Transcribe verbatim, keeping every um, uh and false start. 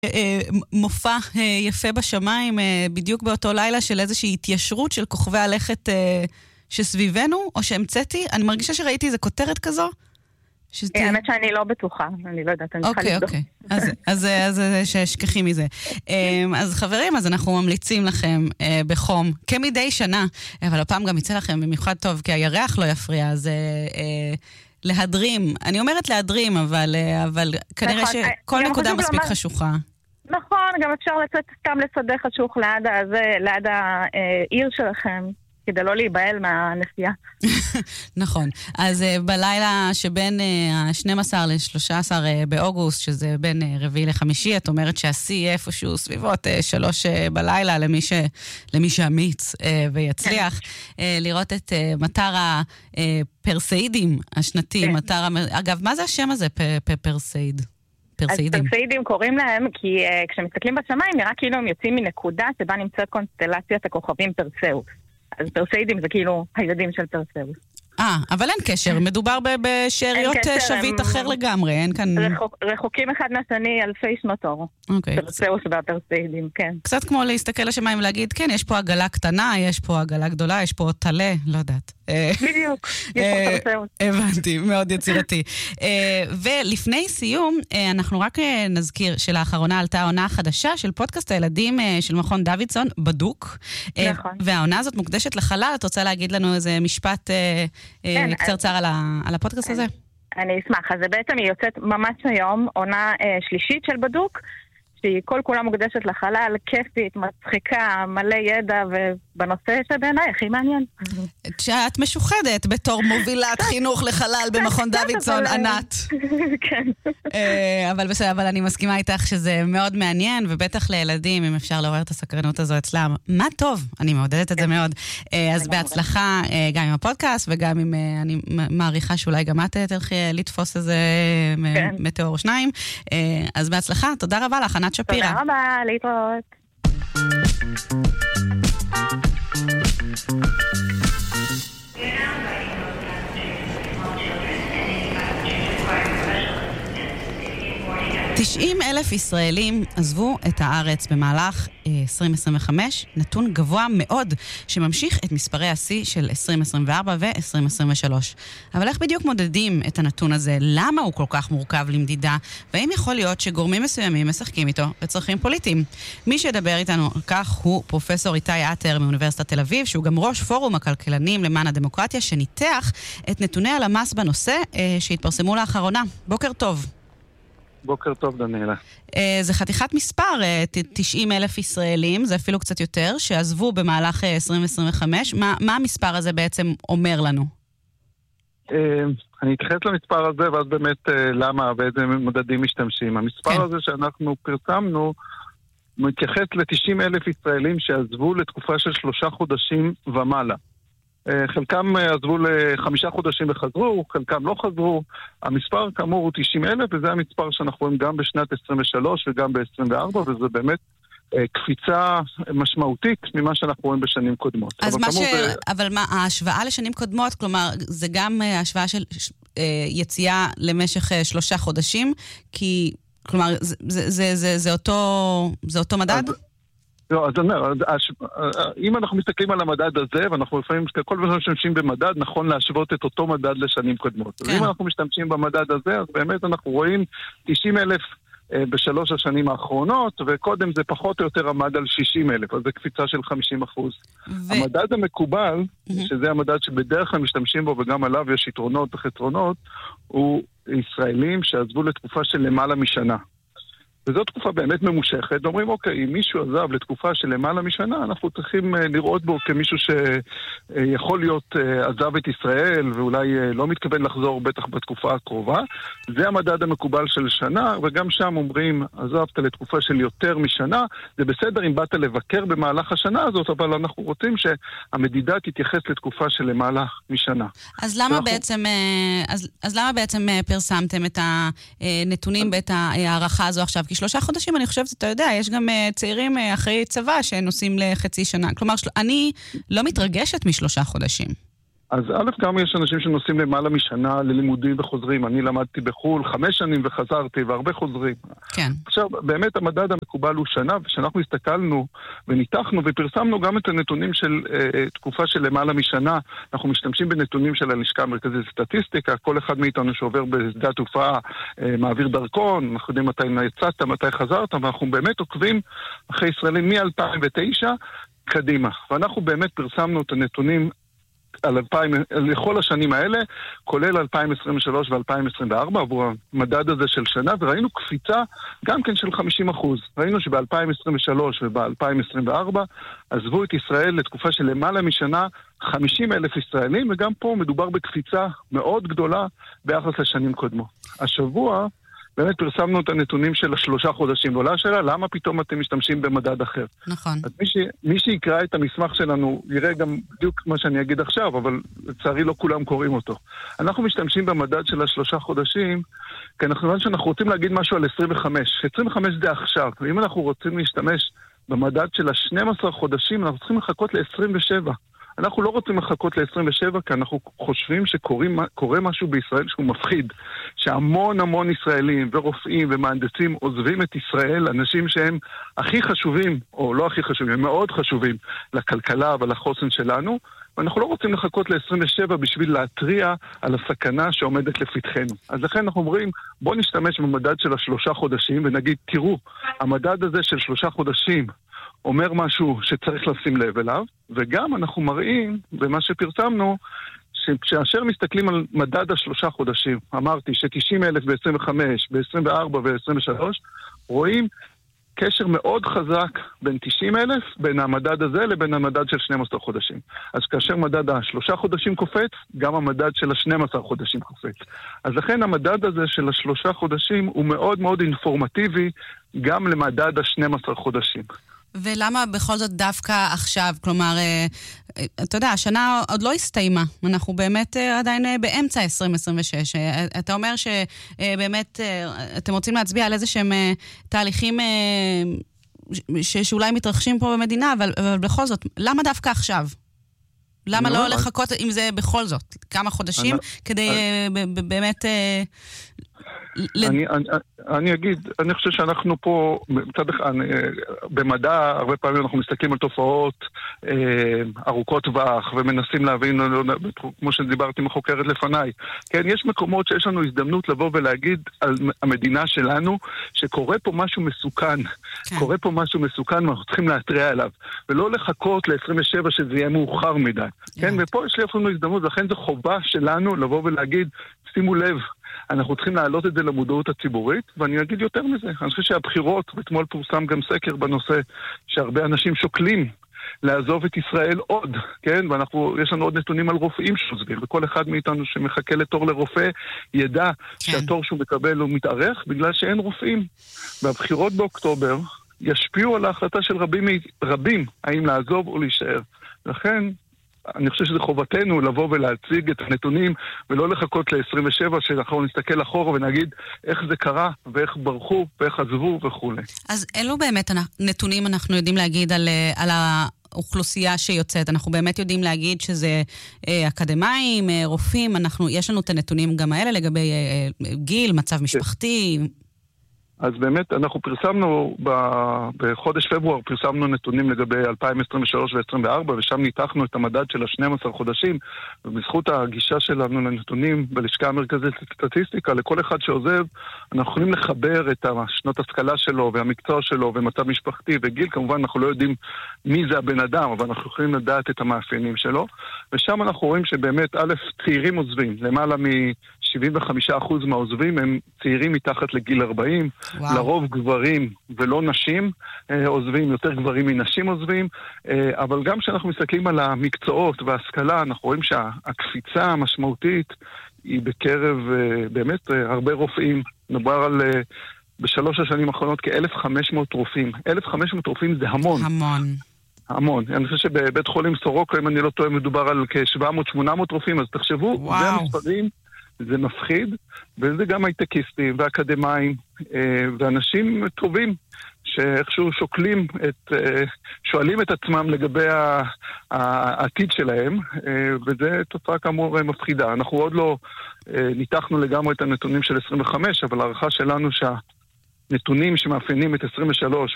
מופע יפה בשמיים בדיוק באותו לילה של איזושהי התיישרות של כוכבי הלכת שסביבנו, או שהמצאתי, אני מרגישה שראיתי איזו כותרת כזו. האמת שאני לא בטוחה, אני לא יודעת, אני צריכה לבדוק. אוקיי, אוקיי, אז ששכחי מזה. אז חברים, אז אנחנו ממליצים לכם בחום, כמדי שנה, אבל הפעם גם יצא לכם במיוחד טוב, כי הירח לא יפריע, אז להדרים, אני אומרת להדרים, אבל כנראה שכל נקודה מספיק חשוכה. נכון, גם אפשר לצאת סתם לצדה חשוך ליד העיר שלכם. כדי לא להיבהל מהנסיעה. נכון. אז בלילה שבין ה-שנים עשר ל-שלושה עשר באוגוסט, שזה בין רביעי לחמישי, את אומרת שהשיא יהיה איפשהו סביבות שלוש בלילה, למי ש... למי שאמיץ ויצליח, לראות את מטר הפרסאידים השנתי. מטר... אגב, מה זה השם הזה, פרסאיד? פרסאידים. אז פרסאידים קוראים להם, כי כשמסתכלים בשמיים, נראה כאילו הם יוצאים מנקודה שבה נמצאת קונסטלציית הכוכבים פרסאוס. אז פרסאידים זה כאילו הילדים של פרסאוס. אה, אבל אין קשר, מדובר בשאריות שביט אחר לגמרי, אין כאן... רחוקים אחד מהשני אלפי שנות אור. פרסאוס והפרסאידים, כן. קצת כמו להסתכל לשמיים ולהגיד, כן, יש פה עגלה קטנה, יש פה עגלה גדולה, יש פה תלה, לא יודעת. בדיוק, יש פה פרסאוס. הבנתי, מאוד יצירתי. ולפני סיום, אנחנו רק נזכיר שלאחרונה עלתה העונה החדשה של פודקאסט הילדים של מכון דוידסון, בדוק. נכון. והעונה הזאת מוקדשת לחלל, את רוצה להגיד לנו איזה משפט קצרצר על הפודקאסט הזה? אני אשמח. אז זה בעצם היא יוצאת ממש היום, עונה שלישית של בדוק, שהיא כל כולה מוקדשת לחלל, כיפית, מצחיקה, מלא ידע, ובנושא שבעיניי הכי מעניין. שאת משוחדת בתור מובילת חינוך לחלל במכון דוידסון, ענת. כן. אבל בסדר, אבל אני מסכימה איתך שזה מאוד מעניין, ובטח לילדים, אם אפשר לעורר את הסקרנות הזו אצלם. מה טוב, אני מעודדת את זה מאוד. אז בהצלחה גם עם הפודקאסט, וגם עם, אני מעריכה שאולי גם את תלכי לתפוס איזה מטאור או שניים. אז בהצלחה, תודה רבה לך, ענת שפירא. תודה רבה, להתראות. תשעים אלף ישראלים עזבו את הארץ במהלך עשרים עשרים וחמש, נתון גבוה מאוד שממשיך את מספרי השיא של עשרים עשרים וארבע ו-עשרים עשרים ושלוש. אבל איך בדיוק מודדים את הנתון הזה? למה הוא כל כך מורכב למדידה? והאם יכול להיות שגורמים מסוימים משחקים איתו לצרכים פוליטיים? מי שידבר איתנו על כך הוא פרופסור איתי עטר מאוניברסיטת תל אביב, שהוא גם ראש פורום הכלכלנים למען הדמוקרטיה, שניתח את נתוני הלמ"ס בנושא שהתפרסמו לאחרונה. בוקר טוב. בוקר טוב, דניאלה. זה חתיכת מספר, תשעים אלף ישראלים, זה אפילו קצת יותר, שעזבו במהלך עשרים עשרים וחמש. מה, מה המספר הזה בעצם אומר לנו? אני אתייחס למספר הזה, ואז באמת למה ואיזה מדדים משתמשים. המספר הזה שאנחנו פרסמנו, מתייחס ל-תשעים אלף ישראלים שעזבו לתקופה של שלושה חודשים ומעלה. חלקם עזבו לחמישה חודשים וחזרו, חלקם לא חזרו. המספר כאמור הוא תשעים אלף, וזה המספר שאנחנו רואים גם בשנת עשרים ושלוש וגם ב-עשרים וארבע, וזה באמת קפיצה משמעותית ממה שאנחנו רואים בשנים קודמות. אז מה ש... זה... אבל מה, ההשוואה לשנים קודמות, כלומר, זה גם השוואה של יציאה למשך שלושה חודשים, כי, כלומר, זה, זה, זה, זה, זה אותו, זה אותו מדד? אז... לא, אז אני אומר, אם אנחנו מסתכלים על המדד הזה, ואנחנו לפעמים, כל פעם משתמשים במדד, נכון להשוות את אותו מדד לשנים קודמות. אז אם אנחנו משתמשים במדד הזה, אז באמת אנחנו רואים תשעים אלף בשלוש השנים האחרונות, וקודם זה פחות או יותר עמד על שישים אלף, אז זה קפיצה של חמישים אחוז. המדד המקובל, שזה המדד שבדרך כלל משתמשים בו, וגם עליו יש יתרונות וחסרונות, הוא ישראלים שעזבו לתקופה של למעלה משנה. וזו תקופה באמת ממושכת, ואומרים, אוקיי, אם מישהו עזב לתקופה של למעלה משנה, אנחנו צריכים לראות בו כמישהו שיכול להיות עזב את ישראל, ואולי לא מתכוון לחזור בטח בתקופה הקרובה. זה המדד המקובל של שנה, וגם שם אומרים, עזבת לתקופה של יותר משנה, זה בסדר אם באת לבקר במהלך השנה הזאת, אבל אנחנו רוצים שהמדידה תתייחס לתקופה של למעלה משנה. אז למה אנחנו... בעצם, אז, אז למה בעצם פרסמתם את הנתונים ואת הערכה הזו עכשיו? כי שלושה חודשים, אני חושבת, אתה יודע, יש גם uh, צעירים uh, אחרי צבא שנוסעים לחצי שנה. כלומר, של... אני לא מתרגשת משלושה חודשים. אז א', גם יש אנשים שנוסעים למעלה משנה ללימודים וחוזרים. אני למדתי בחול חמש שנים וחזרתי, והרבה חוזרים. כן. עכשיו, באמת המדד המקובל הוא שנה, ושאנחנו הסתכלנו וניתחנו ופרסמנו גם את הנתונים של אה, תקופה של למעלה משנה. אנחנו משתמשים בנתונים של הלשכה המרכזית לסטטיסטיקה. כל אחד מאיתנו שעובר בשדה התעופה אה, מעביר דרכון, אנחנו יודעים מתי יצאת, מתי חזרת, ואנחנו באמת עוקבים אחרי ישראלים מ-אלפיים ותשע קדימה. ואנחנו באמת פרסמנו את הנתונים על אלפיים, לכל השנים האלה, כולל אלפיים עשרים ושלוש ו-אלפיים עשרים וארבע, עבור המדד הזה של שנה, וראינו קפיצה גם כן של חמישים אחוז. ראינו שב-אלפיים עשרים ושלוש וב-אלפיים עשרים וארבע עזבו את ישראל לתקופה של למעלה משנה חמישים אלף ישראלים, וגם פה מדובר בקפיצה מאוד גדולה ביחס לשנים קודמות. השבוע באמת פרסמנו את הנתונים של השלושה חודשים, ועולה השאלה, למה פתאום אתם משתמשים במדד אחר? נכון. אז מי, ש... מי שיקרא את המסמך שלנו יראה גם בדיוק מה שאני אגיד עכשיו, אבל לצערי לא כולם קוראים אותו. אנחנו משתמשים במדד של השלושה חודשים, כי אנחנו יודעים שאנחנו רוצים להגיד משהו על עשרים וחמש. עשרים וחמש זה עכשיו, ואם אנחנו רוצים להשתמש במדד של ה-שנים עשר חודשים, אנחנו צריכים לחכות ל-עשרים ושבע. אנחנו לא רוצים לחכות ל-עשרים ושבע, כי אנחנו חושבים שקורה משהו בישראל שהוא מפחיד. שהמון המון ישראלים ורופאים ומהנדסים עוזבים את ישראל, אנשים שהם הכי חשובים, או לא הכי חשובים, הם מאוד חשובים לכלכלה ולחוסן שלנו, ואנחנו לא רוצים לחכות ל-עשרים ושבע בשביל להטריע על הסכנה שעומדת לפתחנו. אז לכן אנחנו אומרים, בוא נשתמש במדד של השלושה חודשים, ונגיד, תראו, המדד הזה של שלושה חודשים, אומר משהו שצריך לשים לב אליו, וגם אנחנו מראים, במה שפרסמנו, שכאשר מסתכלים על מדד השלושה חודשים, אמרתי ש-תשעים אלף ב-עשרים וחמש, ב-עשרים וארבע ו-עשרים ושלוש, רואים קשר מאוד חזק בין תשעים אלף, בין המדד הזה לבין המדד של שנים עשר חודשים. אז כאשר מדד השלושה חודשים קופץ, גם המדד של ה-שנים עשר חודשים קופץ. אז לכן המדד הזה של השלושה חודשים הוא מאוד מאוד אינפורמטיבי גם למדד ה-שנים עשר חודשים. ולמה בכל זאת דווקא עכשיו? כלומר, אתה יודע, השנה עוד לא הסתיימה. אנחנו באמת עדיין באמצע עשרים עשרים ושש. אתה אומר שבאמת אתם רוצים להצביע על איזה שהם תהליכים שאולי מתרחשים פה במדינה, אבל, אבל בכל זאת, למה דווקא עכשיו? למה לא לחכות עם זה בכל זאת? כמה חודשים כדי באמת... אני, אני, אני אגיד, אני חושב שאנחנו פה, מצד אחד, במדע, הרבה פעמים אנחנו מסתכלים על תופעות אה, ארוכות טווח, ומנסים להבין, כמו שדיברתי עם החוקרת לפניי. כן, יש מקומות שיש לנו הזדמנות לבוא ולהגיד על המדינה שלנו, שקורה פה משהו מסוכן. כן. קורה פה משהו מסוכן, ואנחנו צריכים להתריע עליו. ולא לחכות ל-עשרים ושבע שזה יהיה מאוחר מדי. Yeah. כן, ופה יש לי אפילו הזדמנות, לכן זו חובה שלנו לבוא ולהגיד, שימו לב, אנחנו צריכים להעלות את זה למודעות הציבורית, ואני אגיד יותר מזה. אני חושב שהבחירות, ואתמול פורסם גם סקר בנושא, שהרבה אנשים שוקלים לעזוב את ישראל עוד, כן? ואנחנו, יש לנו עוד נתונים על רופאים שעוזבים, וכל אחד מאיתנו שמחכה לתור לרופא, ידע כן. שהתור שהוא מקבל הוא מתארך, בגלל שאין רופאים. והבחירות באוקטובר ישפיעו על ההחלטה של רבים, רבים, האם לעזוב או להישאר. לכן, אני חושב שזה חובתנו לבוא ולהציג את הנתונים, ולא לחכות ל-עשרים ושבע, שאנחנו נסתכל אחורה ונגיד איך זה קרה, ואיך ברחו, ואיך עזבו וכו'. אז אלו באמת נתונים אנחנו יודעים להגיד על, על האוכלוסייה שיוצאת. אנחנו באמת יודעים להגיד שזה אה, אקדמיים, אה, רופאים, אנחנו, יש לנו את הנתונים גם האלה לגבי אה, גיל, מצב משפחתי. אז באמת אנחנו פרסמנו, בחודש פברואר פרסמנו נתונים לגבי אלפיים עשרים ושלוש ו-עשרים וארבע, ושם ניתחנו את המדד של ה-שנים עשר חודשים, ובזכות הגישה שלנו לנתונים בלשכה המרכזית לסטטיסטיקה, לכל אחד שעוזב, אנחנו יכולים לחבר את השנות השכלה שלו, והמקצוע שלו, ומצב משפחתי וגיל. כמובן אנחנו לא יודעים מי זה הבן אדם, אבל אנחנו יכולים לדעת את המאפיינים שלו, ושם אנחנו רואים שבאמת, א', צעירים עוזבים, למעלה מ... שבעים וחמישה אחוז מהעוזבים הם צעירים מתחת לגיל ארבעים, וואו. לרוב גברים ולא נשים אה, עוזבים, יותר גברים מנשים עוזבים, אה, אבל גם כשאנחנו מסתכלים על המקצועות וההשכלה, אנחנו רואים שהקפיצה המשמעותית היא בקרב אה, באמת אה, הרבה רופאים. נדבר על אה, בשלוש השנים האחרונות כ-אלף וחמש מאות רופאים. אלף וחמש מאות רופאים זה המון. המון. המון. אני חושב שבבית חולים סורוקה, אם אני לא טועה, מדובר על כ-שבע מאות שמונה מאות רופאים, אז תחשבו, וואו. זה המספרים. זה מפחיד, וזה גם הייטקיסטים ואקדמיים ואנשים טובים שאיכשהו שוקלים את, שואלים את עצמם לגבי העתיד שלהם, וזה תוצאה כאמור מפחידה. אנחנו עוד לא ניתחנו לגמרי את הנתונים של עשרים וחמש, אבל הערכה שלנו שהנתונים שמאפיינים את עשרים ושלוש